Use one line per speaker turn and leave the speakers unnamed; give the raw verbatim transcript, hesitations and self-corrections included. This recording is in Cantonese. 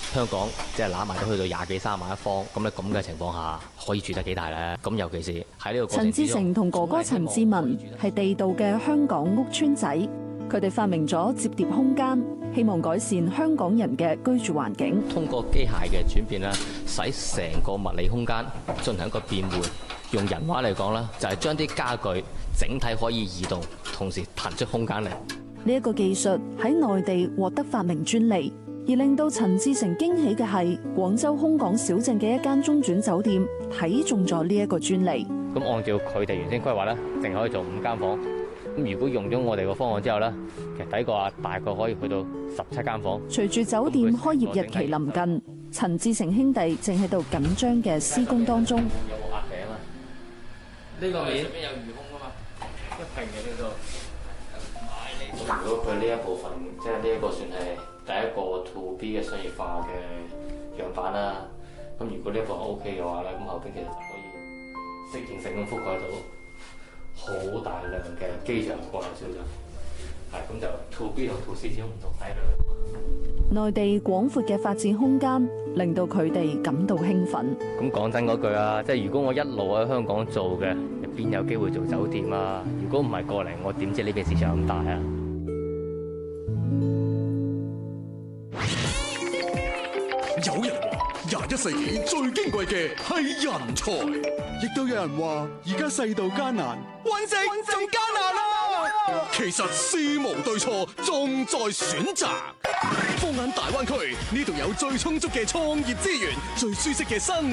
香港即係攬埋都去到廿幾三十萬一方，咁咧咁嘅情況下，可以住得幾大咧？咁尤其是喺呢個過程之中，
陳志成同哥哥陳志文係地道嘅香港屋邨仔，佢哋發明咗摺疊空間，希望改善香港人嘅居住環境。
通過機械嘅轉變咧，使成個物理空間進行一個變換。用人話嚟講咧，就係將啲家具整體可以移動，同時騰出空間嚟。
呢一個技術喺內地獲得發明專利，而令到陳志成驚喜嘅係，廣州空港小鎮嘅一間中轉酒店睇中咗呢一個專利。
咁按照佢哋原先規劃咧，淨可以做五間房。咁如果用咗我哋個方案之後咧，其實睇過啊，大概可以去到十七間房。
隨住酒店開業日期臨近，陳志成兄弟正喺度緊張嘅施工當中。
有冇壓餅啊？呢個面上面有魚空啊嘛，一平嘅呢度。咁如果佢呢一部分，即係呢一個算係第一個 to B 嘅商業化嘅樣板啦。咁如果呢一個 O K 嘅話咧，咁後邊其實就可以適應性咁覆蓋到好大量嘅機場國內小鎮。係咁就 to B 同 to C 始終唔同喺度。
內地廣闊嘅發展空間令到佢哋感到興奮。
咁講真嗰句啊，即係如果我一路喺香港做嘅，邊有機會做酒店啊？如果唔係過嚟，我點知呢邊市場咁大啊？
有人話廿一世紀最矜貴嘅係人才，亦都有人話而家世道艱難，揾食仲艱難啊！其實事無對錯，重在選擇。放眼大灣區，呢度有最充足嘅創業資源，最舒適嘅生